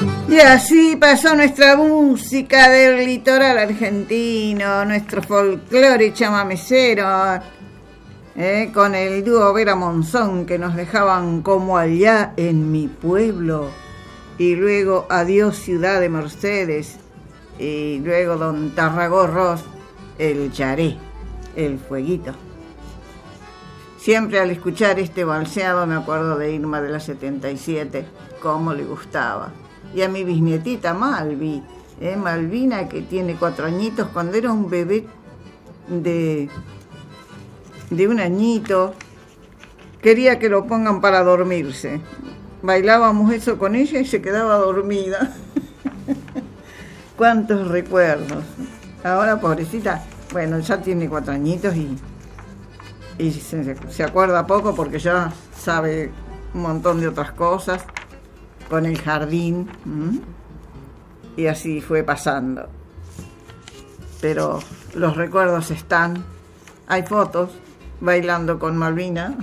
Y así pasó nuestra música del litoral argentino, nuestro folclore chamamecero, con el dúo Vera Monzón, que nos dejaban Como allá en mi pueblo, y luego Adiós Ciudad de Mercedes, y luego Don Tarragó Ross, el Charé, el fueguito. Siempre al escuchar este balseado me acuerdo de Irma de la 77, cómo le gustaba. Y a mi bisnietita Malvina, que tiene 4 añitos, cuando era un bebé de 1 añito, quería que lo pongan para dormirse. Bailábamos eso con ella y se quedaba dormida. Cuántos recuerdos. Ahora, pobrecita, bueno, ya tiene 4 añitos y se acuerda poco porque ya sabe un montón de otras cosas, con el jardín, y así fue pasando. Pero los recuerdos están, hay fotos bailando con Malvina,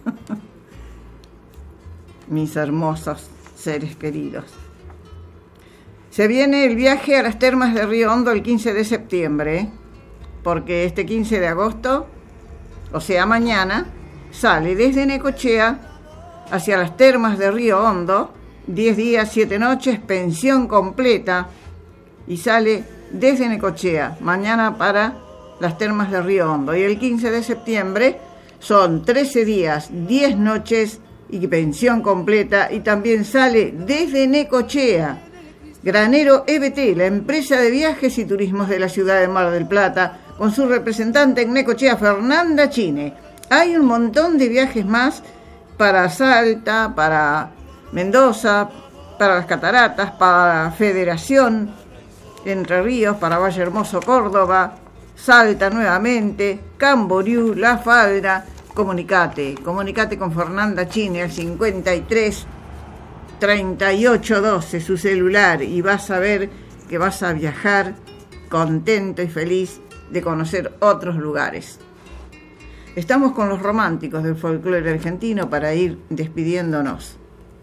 mis hermosos seres queridos. Se viene el viaje a las termas de Río Hondo el 15 de septiembre, porque este 15 de agosto, o sea mañana, sale desde Necochea hacia las termas de Río Hondo, 10 días, 7 noches, pensión completa, y sale desde Necochea, mañana para las termas de Río Hondo. Y el 15 de septiembre son 13 días, 10 noches y pensión completa, y también sale desde Necochea. Granero EBT, la empresa de viajes y turismos de la ciudad de Mar del Plata, con su representante en Necochea, Fernanda Chine. Hay un montón de viajes más para Salta, para Mendoza, para las Cataratas, para Federación, Entre Ríos, para Valle Hermoso, Córdoba, Salta nuevamente, Camboriú, La Falda. Comunicate con Fernanda Chine al 53 38 12, su celular, y vas a ver que vas a viajar contento y feliz de conocer otros lugares. Estamos con los románticos del folclore argentino para ir despidiéndonos.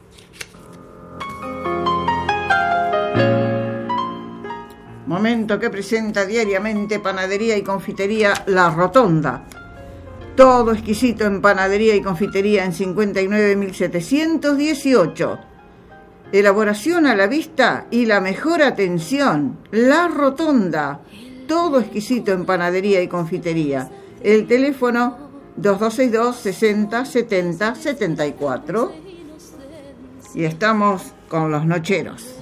Momento que presenta diariamente Panadería y Confitería La Rotonda. Todo exquisito en panadería y confitería en 59.718. Elaboración a la vista y la mejor atención. La Rotonda. Todo exquisito en panadería y confitería. El teléfono 2262 60 70 74. Y estamos con los nocheros.